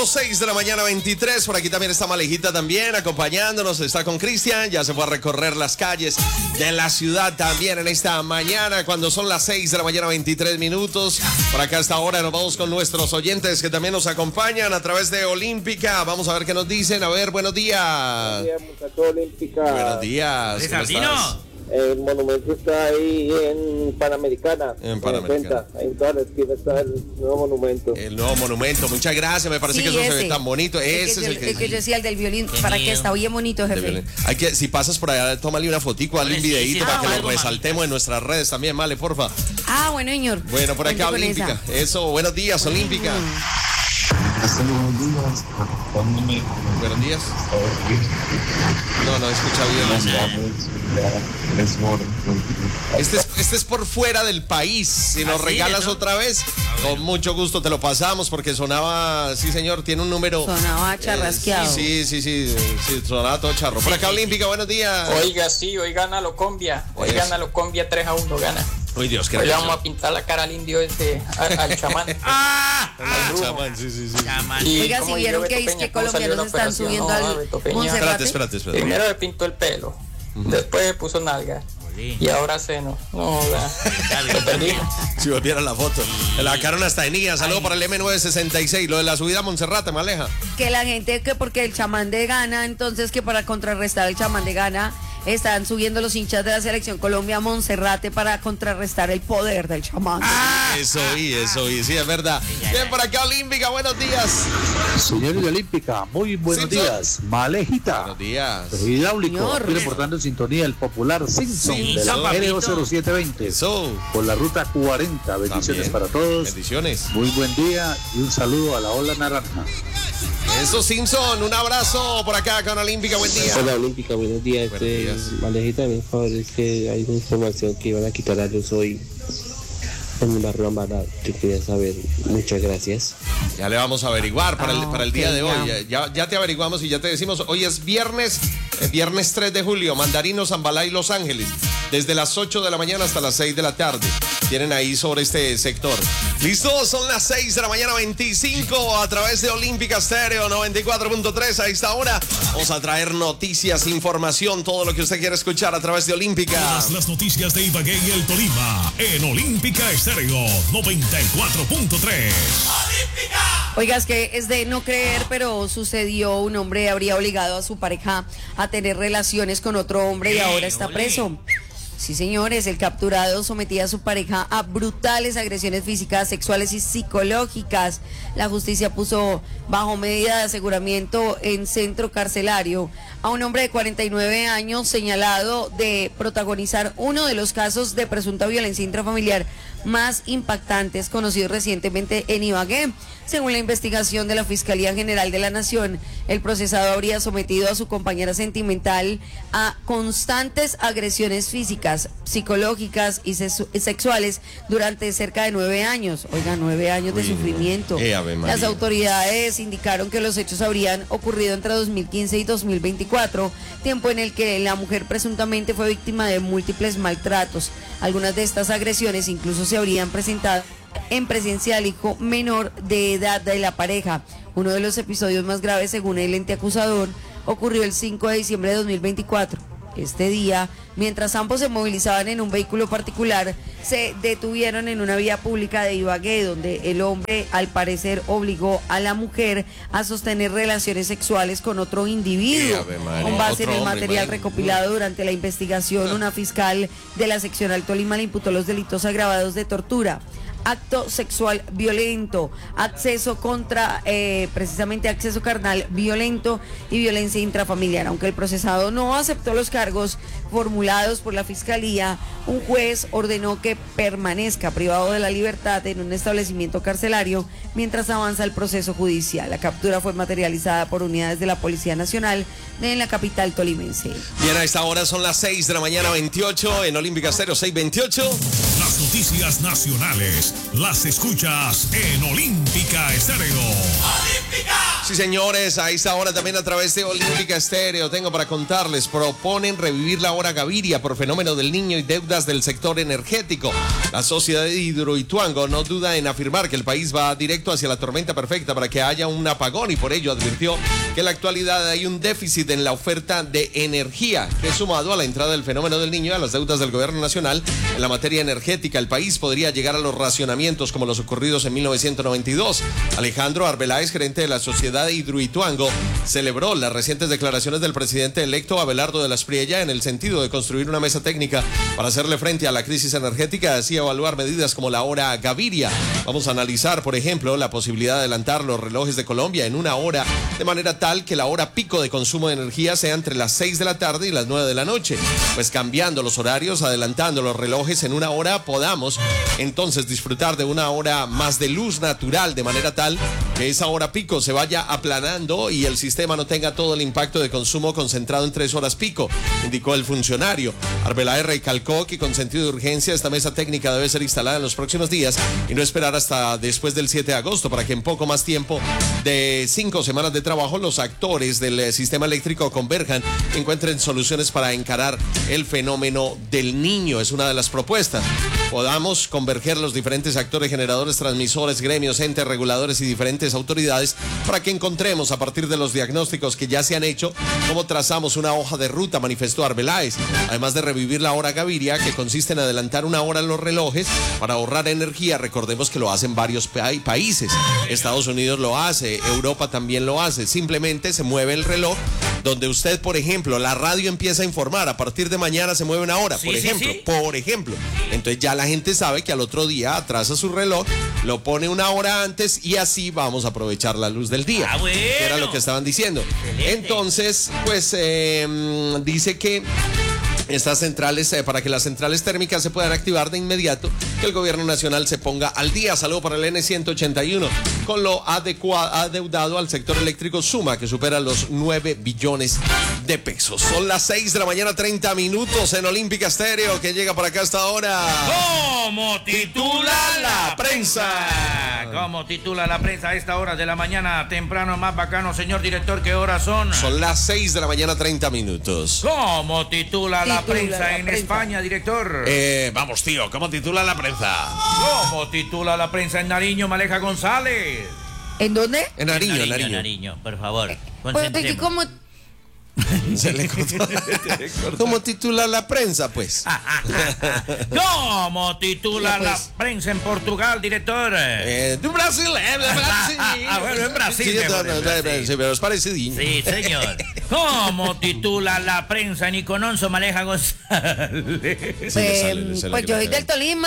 6 de la mañana 23, por aquí también está Malejita también acompañándonos, está con Cristian, ya se fue a recorrer las calles de la ciudad también en esta mañana cuando son las 6 de la mañana 23 minutos. Por acá hasta ahora nos vamos con nuestros oyentes que también nos acompañan a través de Olímpica. Vamos a ver qué nos dicen. A ver, buenos días. Buenos días, muchacho Olímpica. Buenos días. ¿Cómo estás? El monumento está ahí en Panamericana. En Panamericana. Ahí en toda la esquina está el nuevo monumento. El nuevo monumento, muchas gracias. Me parece que eso se ve tan bonito. Ese es el que yo decía, el del violín. Para que está bien bonito, jefe. Hay que, si pasas por allá, tómale una fotico, dale un videito para que lo resaltemos en nuestras redes también, vale, porfa. Bueno, señor. Bueno, por acá Olímpica. Eso, buenos días, Olímpica. Buenos días. No he escuchado bien. Este es por fuera del país. Si nos regalas otra vez, con mucho gusto te lo pasamos porque sonaba, sí señor, tiene un número. Sonaba charrasqueado. Sí, sonaba todo charro. Por acá Olímpica, buenos días. Oiga, sí, hoy gana Locombia. Hoy gana Locombia 3-1, gana. Uy, Dios, hoy le vamos a pintar la cara al indio al chamán. Al chamán, sí. Chamán. Oiga, si vieron que es que colombianos están subiendo al Monserrate. Espérate. Primero le pintó el pelo, después le puso nalga. Y ahora seno. Lo perdimos. Si volviera la foto. Le sacaron hasta en Niña. Saludo para el M966. Lo de la subida a Monserrate, me aleja. Que la gente, que porque el chamán de Ghana, entonces que para contrarrestar el chamán de Ghana, están subiendo los hinchas de la selección Colombia a Monserrate para contrarrestar el poder del chamán. Eso vi, sí, es verdad. Bien, por acá Olímpica, buenos días. Señores de Olímpica, muy buenos días. Malejita. Buenos días. Hidráulico, estoy reportando en sintonía el popular Simpson de la RO0720. Eso. Por la ruta 40. Bendiciones también para todos. Bendiciones. Muy buen día y un saludo a la ola naranja. Eso, Simpson, un abrazo por acá con Olímpica, buen día. Hola Olímpica, buenos días. Malejita, por favor, es que hay una información que iban a quitar a luz hoy en una rambada. Yo quería saber. Muchas gracias. Ya le vamos a averiguar para el día de hoy. Ya te averiguamos y ya te decimos. Hoy es viernes 3 de julio, Mandarino, Zambalá y Los Ángeles. Desde las 8 de la mañana hasta las 6 de la tarde. Tienen ahí sobre este sector. ¿Listo? Son las 6 de la mañana 25 a través de Olímpica Estéreo 94.3. A esta hora vamos a traer noticias, información, todo lo que usted quiera escuchar a través de Olímpica. Todas las noticias de Ibagué y el Tolima en Olímpica Estéreo 94.3. Oiga, es que es de no creer, pero sucedió. Un hombre habría obligado a su pareja a tener relaciones con otro hombre y ahora está preso. Sí, señores, el capturado sometía a su pareja a brutales agresiones físicas, sexuales y psicológicas. La justicia puso bajo medida de aseguramiento en centro carcelario a un hombre de 49 años señalado de protagonizar uno de los casos de presunta violencia intrafamiliar más impactantes conocidos recientemente en Ibagué. Según la investigación de la Fiscalía General de la Nación, el procesado habría sometido a su compañera sentimental a constantes agresiones físicas, psicológicas y sexuales durante cerca de 9 años. Oiga, 9 años de sufrimiento. Las autoridades indicaron que los hechos habrían ocurrido entre 2015 y 2024, tiempo en el que la mujer presuntamente fue víctima de múltiples maltratos. Algunas de estas agresiones incluso se habrían presentado en presencia del hijo menor de edad de la pareja. Uno de los episodios más graves, según el ente acusador, ocurrió el 5 de diciembre de 2024. Este día, mientras ambos se movilizaban en un vehículo particular, se detuvieron en una vía pública de Ibagué, donde el hombre, al parecer, obligó a la mujer a sostener relaciones sexuales con otro individuo. Con base en el material recopilado durante la investigación, una fiscal de la seccional Tolima le imputó los delitos agravados de tortura, acto sexual violento, acceso precisamente acceso carnal violento y violencia intrafamiliar. Aunque el procesado no aceptó los cargos formulados por la Fiscalía, un juez ordenó que permanezca privado de la libertad en un establecimiento carcelario mientras avanza el proceso judicial. La captura fue materializada por unidades de la Policía Nacional en la capital tolimense. Bien, a esta hora son las 6 de la mañana 28 en Olímpica Estéreo 628. Las noticias nacionales las escuchas en Olímpica Estéreo. ¡Olímpica! Sí, señores, a esta hora también a través de Olímpica Estéreo tengo para contarles, proponen revivir la hora Gaviria por fenómeno del Niño y deudas del sector energético. La sociedad de Hidroituango no duda en afirmar que el país va directo hacia la tormenta perfecta para que haya un apagón y por ello advirtió que en la actualidad hay un déficit en la oferta de energía que sumado a la entrada del fenómeno del Niño y a las deudas del gobierno nacional en la materia energética, el país podría llegar a los racionamientos como los ocurridos en 1992. Alejandro Arbeláez, gerente de la sociedad de Hidroituango, celebró las recientes declaraciones del presidente electo Abelardo de la Espriella en el sentido de construir una mesa técnica para hacerle frente a la crisis energética, así evaluar medidas como la hora Gaviria. Vamos a analizar, por ejemplo, la posibilidad de adelantar los relojes de Colombia en una hora, de manera tal que la hora pico de consumo de energía sea entre las 6 de la tarde y las 9 de la noche. Pues cambiando los horarios, adelantando los relojes en una hora, podamos entonces disfrutar de una hora más de luz natural, de manera tal que esa hora pico se vaya aplanando y el sistema no tenga todo el impacto de consumo concentrado en 3 horas pico, indicó el funcionario. Arbeláez recalcó que con sentido de urgencia esta mesa técnica debe ser instalada en los próximos días y no esperar hasta después del 7 de agosto para que en poco más tiempo de 5 semanas de trabajo los actores del sistema eléctrico converjan y encuentren soluciones para encarar el fenómeno del Niño. Es una de las propuestas. Podamos converger los diferentes actores, generadores, transmisores, gremios, entes reguladores y diferentes autoridades para que encontremos a partir de los diagnósticos que ya se han hecho cómo trazamos una hoja de ruta, manifestó Arbeláez. Además de revivir la hora Gaviria, que consiste en adelantar una hora los relojes para ahorrar energía. Recordemos que lo hacen varios países. Estados Unidos lo hace, Europa también lo hace. Simplemente se mueve el reloj donde usted, por ejemplo, la radio empieza a informar, a partir de mañana se mueve una hora, por ejemplo. Entonces ya la gente sabe que al otro día atrasa su reloj, lo pone una hora antes y así vamos a aprovechar la luz del día. Bueno. Que era lo que estaban diciendo. Excelente. Entonces, pues dice que estas centrales, para que las centrales térmicas se puedan activar de inmediato, que el gobierno nacional se ponga al día. Saludo para el N181 con lo adeudado al sector eléctrico suma que supera los 9 billones de pesos. Son las 6 de la mañana, 30 minutos en Olímpica Estéreo, que llega por acá hasta ahora. ¿Cómo titula la prensa? ¿Cómo titula la prensa a esta hora de la mañana? Temprano, más bacano, señor director, ¿qué horas son? Son las 6 de la mañana, 30 minutos. ¿Cómo titula la prensa en España, director? Vamos, tío, ¿cómo titula la prensa? ¿Cómo titula la prensa en Nariño, Maleja González? ¿En dónde? En Nariño, por favor. Pues, ¿cómo? Se le cortó. ¿Cómo titula la prensa, pues? ¿Cómo titula la prensa en Portugal, director? De Brasil, bueno, en Brasil. Sí, pero es parecido. Sí, señor. ¿Cómo titula la prensa en Icononso, Maleja González? Pues yo soy del Tolima.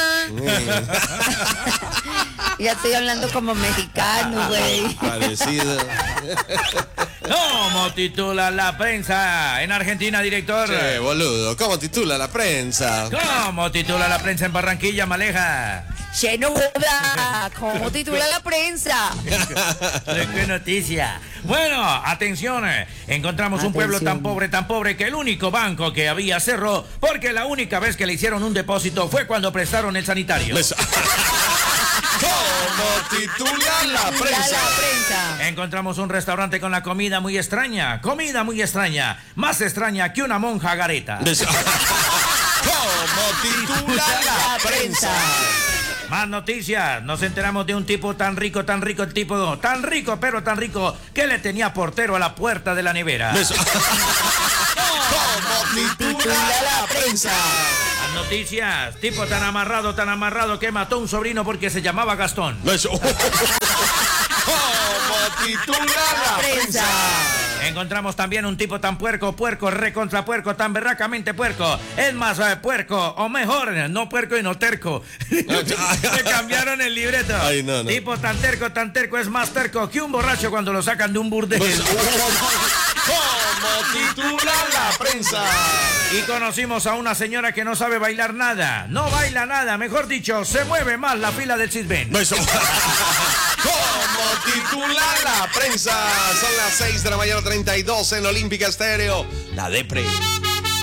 Ya estoy hablando como mexicano, güey. Parecido. ¿Cómo titula la prensa en Argentina, director? Che, boludo, ¿cómo titula la prensa? ¿Cómo titula la prensa en Barranquilla, Maleja? ¡Che, no joda! ¿Cómo titula la prensa? ¡Qué noticia! Bueno, atención, encontramos un pueblo tan pobre que el único banco que había cerró porque la única vez que le hicieron un depósito fue cuando prestaron el sanitario. ¿Cómo titula la prensa? Encontramos un restaurante con la comida muy extraña, más extraña que una monja gareta. ¿Cómo titula la prensa? Más noticias, nos enteramos de un tipo tan rico, tan rico que le tenía portero a la puerta de la nevera. ¿Cómo titula la prensa? Más noticias, tipo tan amarrado que mató a un sobrino porque se llamaba Gastón. ¿Cómo titula la prensa? Encontramos también un tipo tan puerco, recontra puerco, tan berracamente puerco. Es más puerco, o mejor, no puerco y no terco. Le cambiaron el libreto. Ay, no. Tipo tan terco, es más terco que un borracho cuando lo sacan de un burdel. ¿Cómo titula la prensa? Y conocimos a una señora que no sabe bailar nada. No baila nada, mejor dicho, se mueve más la fila del Cisben. ¿Cómo titula la prensa? Son las 6 de la mañana, 32 en Olímpica Estéreo. La Depre.